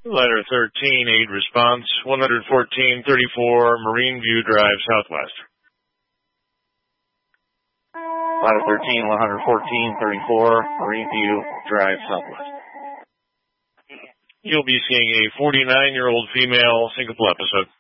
Ladder 13, aid response, 11434 Marine View Drive, Southwest. Ladder 13, 11434 Marine View Drive, Southwest. You'll be seeing a 49-year-old female syncopal episode.